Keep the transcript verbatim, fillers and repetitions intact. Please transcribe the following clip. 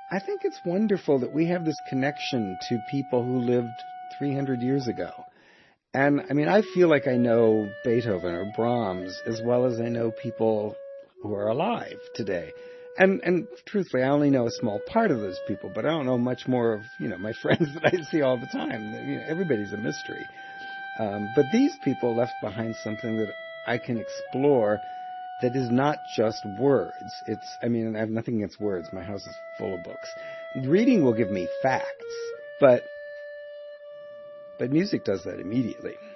I think it's wonderful that we have this connection to people who lived three hundred years ago. And I mean, I feel like I know Beethoven or Brahms as well as I know people who are alive today. And, and truthfully, I only know a small part of those people, but I don't know much more of, you know, my friends that I see all the time. You know, everybody's a mystery. Um, but these people left behind something that I can explore that is not just words. It's, I mean, I have nothing against words. My house is full of books. Reading will give me facts, but, but music does that immediately.